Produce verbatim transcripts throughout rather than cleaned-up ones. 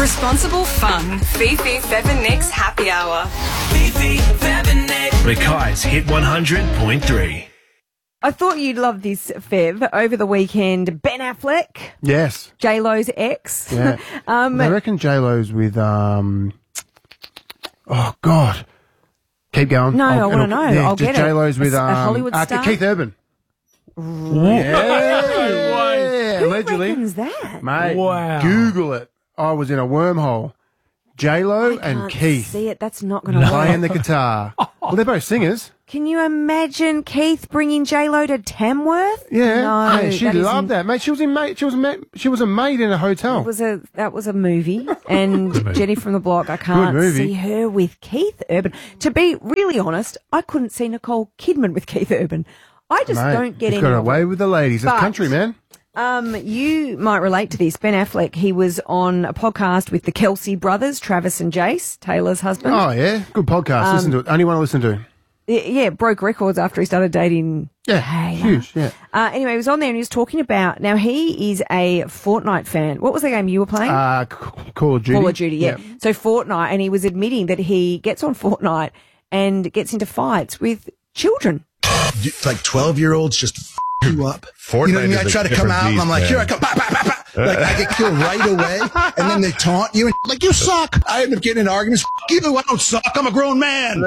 Responsible fun. Fifi, Fev and Nick's Happy Hour. Fifi, Fev and Nick. Mackay's Hit one hundred point three. I thought you'd love this, Fev. Over the weekend, Ben Affleck, Yes. J-Lo's ex. Yeah. um, I reckon J-Lo's with, um, oh, God. Keep going. No, I'll- I wanna and know. Yeah, I'll just get it. J-Lo's with, A- a um, Hollywood uh, star? Keith Urban. Who Yeah, allegedly. reckons that? Mate, Wow. Google it. I was in a wormhole. J-Lo I and can't Keith see it. That's not going to playing work. the guitar. Well, they're both singers. Can you imagine Keith bringing J-Lo to Tamworth? Yeah. No, Hey, she that loved isn't- that, mate. She was in mate. She was a ma- she was a maid in a hotel. That was a that was a movie, and Jenny from the Block. I can't movie. see her with Keith Urban. To be really honest, I couldn't see Nicole Kidman with Keith Urban. I just Mate, don't get he's any got of away it. with the ladies. It's But- country, man. Um, you might relate to this. Ben Affleck, he was on a podcast with the Kelsey brothers, Travis and Jace, Taylor's husband. Oh yeah, good podcast. Um, listen to it. Only one to listen to. Y- Yeah, broke records after he started dating. Yeah, Taylor. huge. Yeah. Uh, anyway, he was on there and he was talking about, now he is a Fortnite fan. What was the game you were playing? Uh, C- Call of Duty. Call of Duty, yeah. So Fortnite, and he was admitting that he gets on Fortnite and gets into fights with children. Like twelve-year-olds just f- you up. Fortnite You know what I mean? is I a try to come different out and I'm beast, like, man. here I come. Bah, bah, bah, bah. Like, I get killed right away. And then they taunt you and like, you suck. I end up getting in arguments. F- you, I don't suck. I'm a grown man.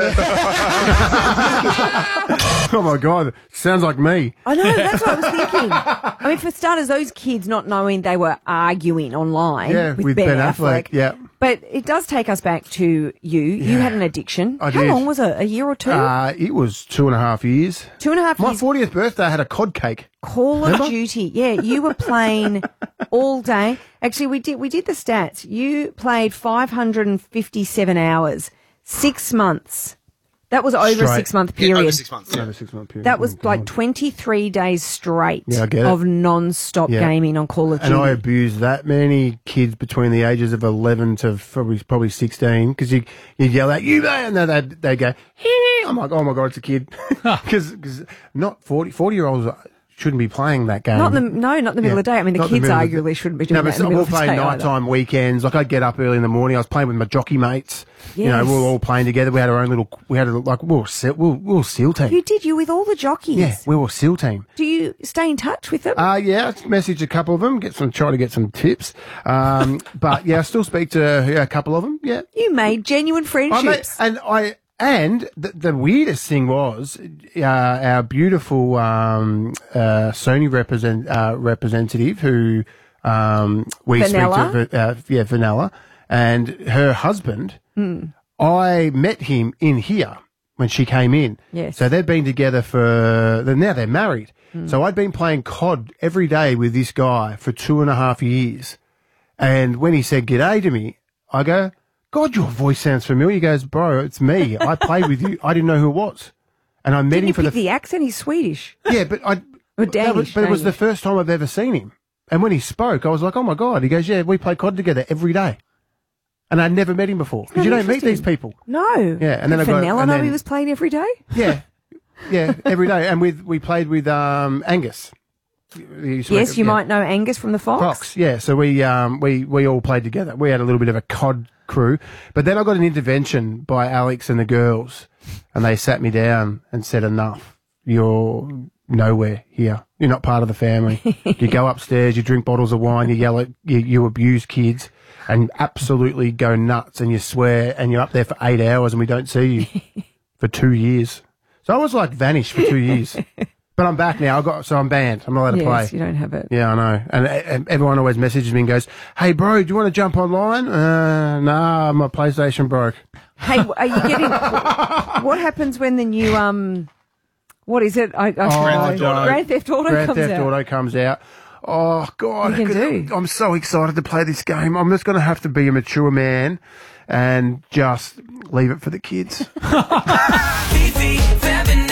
Oh my God, sounds like me. I know, that's what I was thinking. I mean, for starters, those kids not knowing they were arguing online Yeah, with, with Ben, Ben Affleck. Affleck, yeah. But it does take us back to you. You had an addiction. I How did. long was it? A year or two? Uh, it was two and a half years. two and a half My years. fortieth birthday, I had a cod cake. Call of Remember? Duty. Yeah, you were playing all day. Actually, we did we did the stats. You played five hundred fifty-seven hours, six months. That was over a Straight. six month Yeah, period. over six months. Over a six month period. That was Oh, like God. twenty-three days straight Yeah, I get it. of non-stop Yeah. gaming on Call of Duty. And I abused that many kids between the ages of eleven to probably probably sixteen because you you yell out you man, and then they they go hee. I'm like, oh my God, it's a kid because not forty forty year olds shouldn't be playing that game. Not in the, no, not in the middle Yeah, of the day. I mean, the not in kids middle of the- arguably shouldn't be doing No, that but in the middle we'll of the play day either. nighttime weekends. Like I'd get up early in the morning. I was playing with my jockey mates. You know, Yes. we were all playing together. We had our own little. We had a, like we were se- we were, we were SEAL team. You did, you with all the jockeys. Yeah, we were SEAL team. Do you stay in touch with them? Uh, yeah, I messaged a couple of them, get some, try to get some tips. Um, but yeah, I still speak to yeah, a couple of them. Yeah. you made genuine I friendships. made, and I, and the, the weirdest thing was, uh, our beautiful, um, uh, Sony represent, uh, representative who, um, we Vanilla? speak to, uh, yeah, Vanilla, and her husband, Mm. I met him in here when she came in. Yes. So they've been together for, now they're married. So I'd been playing C O D every day with this guy for two and a half years. And when he said g'day to me, I go, God, your voice sounds familiar. He goes, bro, it's me. I played with you. I didn't know who it was. And I met Didn't him you for pick the, the accent? He's Swedish. yeah, but I, Or that was- Danish, but it was the Danish. first time I've ever seen him. And when he spoke, I was like, oh my God. He goes, yeah, we play C O D together every day. And I'd never met him before because you don't meet these people. No. Yeah, and then I Did got- Fenella and know then- he was playing every day? Yeah. Yeah, every day. And with, we played with, um, Angus. He used to Yes, make- you yeah. might know Angus from the Fox. Fox, yeah. So we um we we all played together. We had a little bit of a C O D crew, but then I got an intervention by Alex and the girls, and they sat me down and said, "Enough. You're nowhere here. You're not part of the family. You go upstairs, you drink bottles of wine, you yell at, you, you abuse kids, and absolutely go nuts, and you swear, and you're up there for eight hours, and we don't see you for two years. So I was like vanished for two years." But I'm back now. I got so I'm banned. I'm not allowed to Yes, play. you don't have it. Yeah, I know. And, and everyone always messages me and goes, "Hey, bro, do you want to jump online?" Uh, nah, my PlayStation broke. Hey, are you getting... what happens when the new... um? What is it? I, I Grand Theft Auto. Grand Theft Auto Grand comes Theft out. Auto comes out. Oh God, What you can do? I'm so excited to play this game. I'm just going to have to be a mature man and just leave it for the kids. Fifi, Fev and Nick.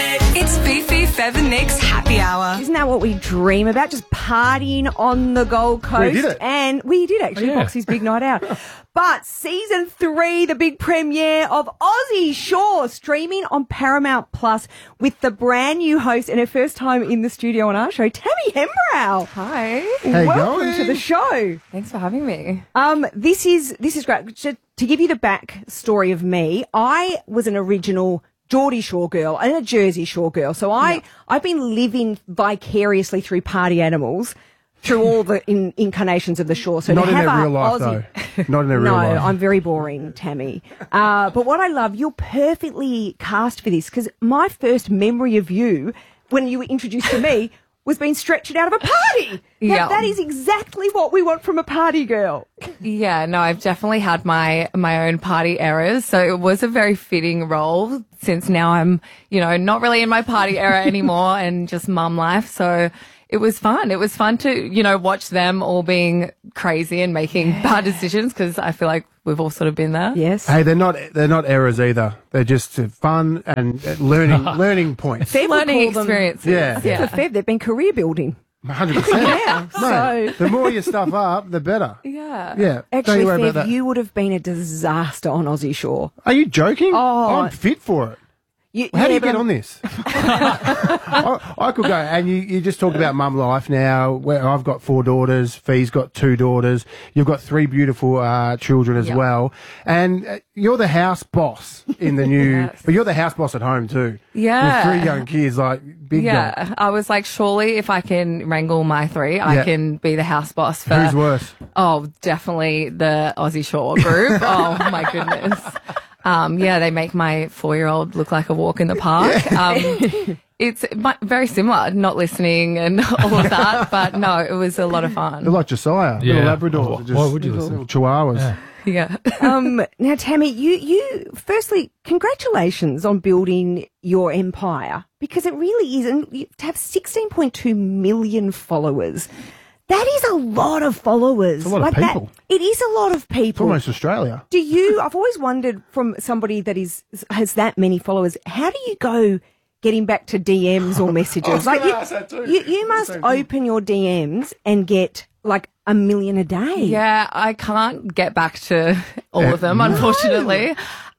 It's Fifi, Fev and Nick's Happy Hour. Isn't that what we dream about? Just partying on the Gold Coast. We did it. And we did actually, Oh, yeah. Boxy's big night out. But season three, the big premiere of Aussie Shore, streaming on Paramount Plus with the brand new host and her first time in the studio on our show, Tammy Hembrow. Hi. How you Welcome going? to the show. Thanks for having me. Um, this is this is great. To, to give you the back story of me, I was an original Geordie Shore girl and a Jersey Shore girl. So I I've been living vicariously through party animals through all the in, incarnations of the shore. So Not to in have their a real life, Aussie, though. Not in their real no, life. I'm very boring, Tammy. Uh, but what I love, you're perfectly cast for this because my first memory of you when you were introduced to me was being stretched out of a party. Now, Yeah. that is exactly what we want from a party girl. Yeah, no, I've definitely had my my own party eras, so it was a very fitting role since now I'm, you know, not really in my party era anymore and just mum life. So it was fun. It was fun to, you know, watch them all being crazy and making bad decisions because I feel like we've all sort of been there. Yes. Hey, they're not they're not errors either. They're just uh, fun and uh, learning learning points. Fev would Learning call them- experiences. Yeah. Yeah. For Fev, they've been career building. one hundred percent. Yeah. Mate, So, the more you stuff up, the better. Yeah. Yeah. Don't actually, you worry Fev, about that. you would have been a disaster on Aussie Shore. Are you joking? Oh. I'm fit for it. You, How do yeah, you but get I'm- on this? I, I could go, and you, you just talked about mum life now. Where I've got four daughters, Fee's got two daughters. You've got three beautiful uh, children as Yep. well, and uh, you're the house boss in the new. Yes. But you're the house boss at home too. Yeah. with three young kids, like big. Yeah, Young. I was like, surely if I can wrangle my three, I Yeah. can be the house boss for. Who's worse? Oh, definitely the Aussie Shore group. Oh my goodness. Um, yeah, they make my four-year-old look like a walk in the park. Um, it's mu- very similar, not listening and all of that, but no, it was a lot of They're fun. like Josiah, Yeah. little Labradors. Why- just why would you little listen? Chihuahuas. Yeah. Yeah. um, now, Tammy, you, you, firstly, congratulations on building your empire because it really is, and you, to have sixteen point two million followers, that is a lot of followers. It's a lot of like that- people. it is a lot of It's people. almost Australia. Do you, I've always wondered from somebody that is, has that many followers, how do you go getting back to D Ms or messages? gonna you, ask that too. you, you must Same thing. open your D Ms and get like a million a day. Yeah, I can't get back to all of them, unfortunately.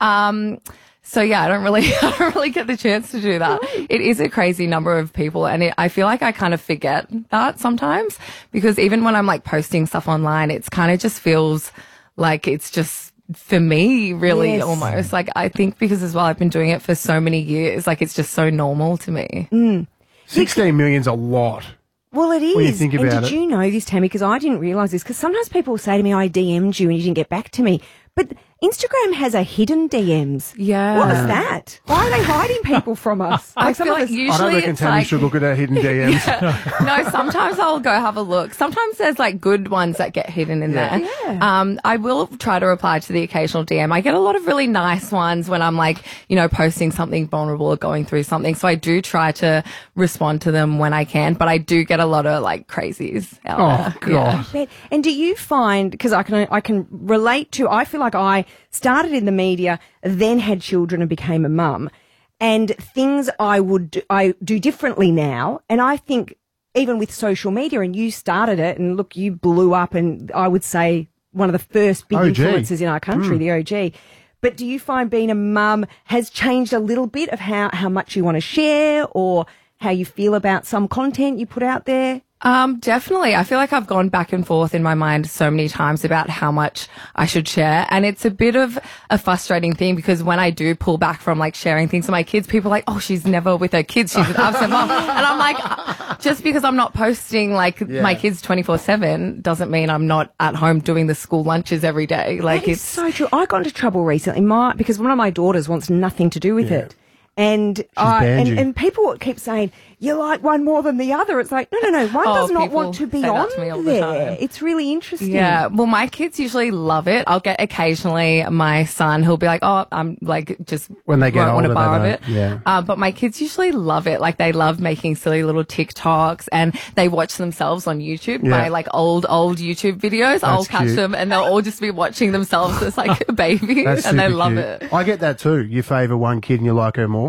Um, so yeah, I don't really, I don't really get the chance to do that. It is a crazy number of people, and it, I feel like I kind of forget that sometimes because even when I'm like posting stuff online, it's kind of just feels like it's just for me, really, Yes. almost. Like I think because as well, I've been doing it for so many years, like it's just so normal to me. Sixteen million's a lot. Well, it is. When you think and about did it. you know this, Tammy? Because I didn't realise this. Because sometimes people say to me, I D M'd you and you didn't get back to me. But Instagram has a hidden D Ms. Yeah. What was that? Why are they hiding people from us? I some feel of like us- usually I don't reckon it's Tammy like, should look at our hidden D Ms. No, sometimes I'll go have a look. Sometimes there's like good ones that get hidden in there. Um, I will try to reply to the occasional D M. I get a lot of really nice ones when I'm like, you know, posting something vulnerable or going through something. So I do try to respond to them when I can, but I do get a lot of like crazies out Oh, there. Yeah. God. Bet. And do you find, because I can, I can relate to, I feel like I started in the media, then had children and became a mum, and things I would, do, I do differently now. And I think even with social media, and you started it, and look, you blew up, and I would say one of the first big O G. influencers in our country, the O G. But do you find being a mum has changed a little bit of how, how much you want to share or how you feel about some content you put out there? Um, definitely. I feel like I've gone back and forth in my mind so many times about how much I should share. And it's a bit of a frustrating thing because when I do pull back from like sharing things to my kids, people are like, oh, she's never with her kids. She's an absent mom. And I'm like, uh, just because I'm not posting like Yeah. my kids twenty-four seven doesn't mean I'm not at home doing the school lunches every day. Like That is it's so true. I got into trouble recently, my because one of my daughters wants nothing to do with it. And I, banned and, you. and people keep saying, you like one more than the other. It's like, no, no, no. One Oh, does not people want to be say that on to me all the there. time. It's really interesting. Yeah, well, my kids usually love it. I'll get occasionally my son who'll be like, "Oh, I'm like just When they get won't want older, a bar of they it." don't. Yeah. Uh, but my kids usually love it. Like they love making silly little TikToks, and they watch themselves on YouTube. Yeah. My like old old YouTube videos. I'll That's catch cute. them, and they'll all just be watching themselves as like a baby, That's and they super love cute. it. I get that too. You favour one kid and you like her more.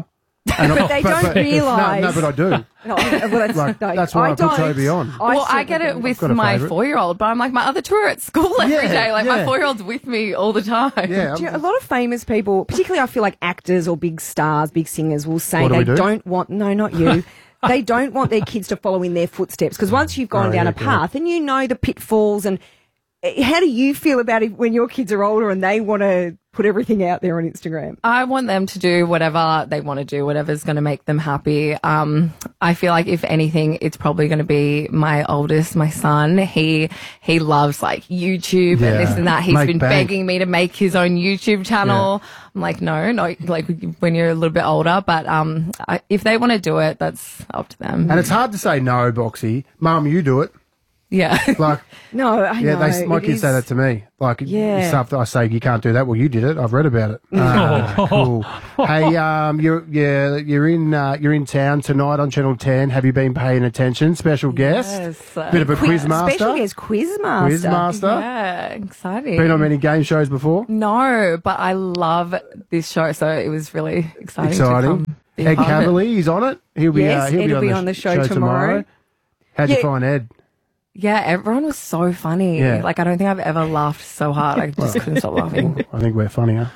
And But they don't realise- No, no, but I do. No, well, that's, Like, no, that's why I, put don't. Toby on. well, I certainly get it don't. with got a my favourite. four-year-old, but I'm like, my other two are at school every Yeah, day. Like, my yeah. four-year-old's with me all the time. Yeah, Do you know, a lot of famous people, particularly I feel like actors or big stars, big singers, will say What do they we do? don't want, no, not you, they don't want their kids to follow in their footsteps. Because once you've gone Oh, down yeah, a path and you know the pitfalls, and eh, how do you feel about it when your kids are older and they want to put everything out there on Instagram? I want them to do whatever they want to do, whatever's going to make them happy. Um, I feel like if anything, it's probably going to be my oldest, my son. He he loves like YouTube Yeah. and this and that. He's Make been bank. begging me to make his own YouTube channel. I'm like, no, no, like when you're a little bit older. But um, I, if they want to do it, that's up to them. And it's hard to say no, Boxy. Mum, you do it. yeah. Like, No, I yeah, know. they, my it kids is- say that to me. Like, Yeah. stuff that I say, you can't do that. Well, you did it. I've read about it. Uh, cool. Hey, um, you're, you're, you're in, uh, you're in town tonight on Channel ten. Have you been paying attention? Special guest. Yes, uh, Bit of a Quiz, quiz master. Special guest quiz master. Quiz master. Yeah, exciting. Been on many game shows before. No, but I love this show, so it was really exciting. To Exciting. come be Ed part of it. Cavalier, he's on it. He'll be, Yes, uh, he'll Ed be, will on, be the on the sh- show tomorrow. How'd you Yeah. find Ed? Yeah, everyone was so funny. Yeah. Like, I don't think I've ever laughed so hard. I just couldn't stop laughing. I think we're funnier.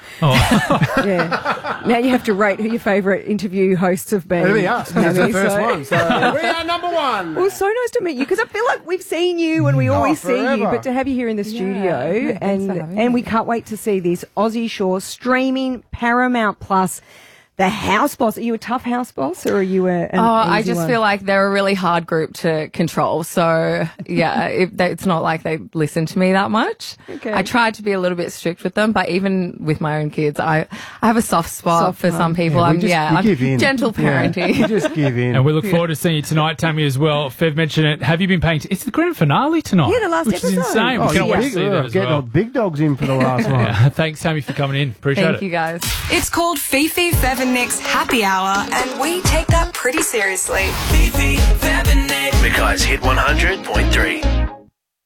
Yeah. Now you have to rate who your favourite interview hosts have been. It'll be us, 'cause it's the Maybe, first so- one. So we are number one. Well, so nice to meet you because I feel like we've seen you and we always see you, forever. but to have you here in the studio Yeah, thanks and for having and me. we can't wait to see this Aussie Shore streaming Paramount Plus. The house boss. Are you a tough house boss or are you a? An Oh, I easy just one? feel like they're a really hard group to control. So, yeah, it, they- it's not like they listen to me that much. Okay. I tried to be a little bit strict with them, but even with my own kids, I, I have a soft spot Soft for one. some people. Yeah, we I'm, just- yeah, we I'm give in. gentle Yeah, parenting. you just give in. And we look forward to seeing you tonight, Tammy, as well. Fev mentioned it. Have you been paying? T- it's the grand finale tonight. Yeah, the last which episode. is insane. Oh, we can't yeah. wait to big, see uh, that as getting well. all big dogs in for the last one. Yeah. Thanks, Tammy, for coming in. Appreciate Thank it. you guys. It's called Fifi, Fev and Nick's Happy Hour, and we take that pretty seriously. Fifi, Fab and Nick. Mackay's Hit one hundred point three.